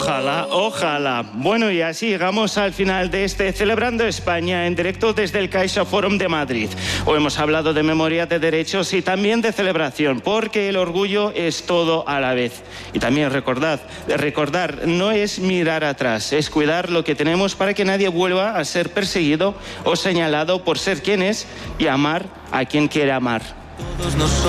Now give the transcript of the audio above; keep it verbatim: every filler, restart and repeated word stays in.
Ojalá, ojalá. Bueno, y así llegamos al final de este Celebrando España en directo desde el Caixa Forum de Madrid. Hoy hemos hablado de memoria, de derechos y también de celebración, porque el orgullo es todo a la vez. Y también recordad, recordar no es mirar atrás, es cuidar lo que tenemos para que nadie vuelva a ser perseguido o señalado por ser quien es y amar a quien quiere amar.